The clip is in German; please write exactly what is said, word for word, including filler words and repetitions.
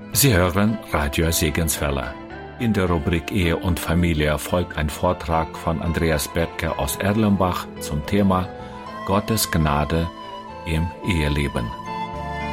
Sie hören Radio Segenswelle. In der Rubrik Ehe und Familie folgt ein Vortrag von Andreas Bethke aus Erlenbach zum Thema Gottes Gnade im Eheleben.